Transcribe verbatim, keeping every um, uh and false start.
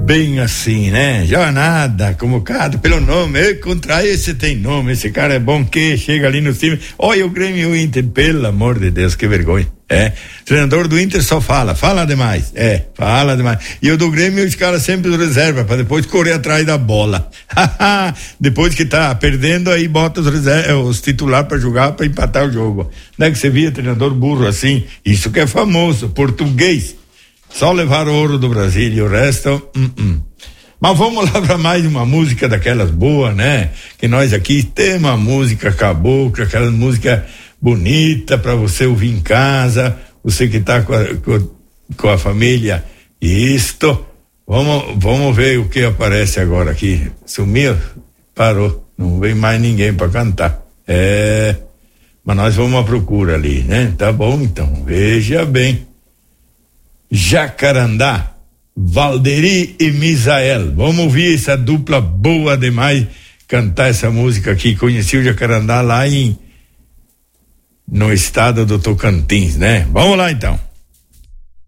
bem assim, né? Jornada, convocado pelo nome. E contra esse tem nome. Esse cara é bom que chega ali no time. Olha o Grêmio e o Inter, pelo amor de Deus, que vergonha. É, treinador do Inter só fala, fala demais, é, fala demais. E o do Grêmio, os caras sempre reserva pra depois correr atrás da bola. Depois que tá perdendo, aí bota os, reserva, os titulares pra jogar, pra empatar o jogo. Não é que você via treinador burro assim? Isso que é famoso, português. Só levar o ouro do Brasil e o resto, uh -uh. Mas vamos lá pra mais uma música daquelas boas, né? Que nós aqui temos uma música cabocla, aquela música bonita para você ouvir em casa, você que tá com a, com, com a família. Isto, vamos, vamos ver o que aparece agora aqui. Sumiu? Parou, não vem mais ninguém para cantar. É, mas nós vamos à procura ali, né? Tá bom, então, veja bem. Jacarandá, Valderi e Misael. Vamos ouvir essa dupla boa demais cantar essa música aqui. Conheci o Jacarandá lá em no estado do Tocantins, né? Vamos lá então.